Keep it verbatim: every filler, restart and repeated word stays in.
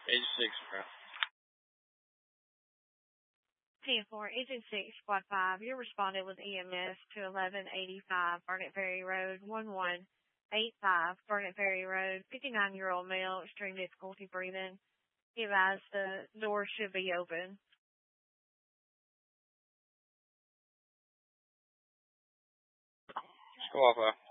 eighty-six, bro. ten four, Agent six, Squad five. You responded with E M S to eleven eighty-five Burnett Ferry Road, one one eight five Burnett Ferry Road, fifty-nine-year-old male, extreme difficulty breathing. He advised the door should be open. Squad five.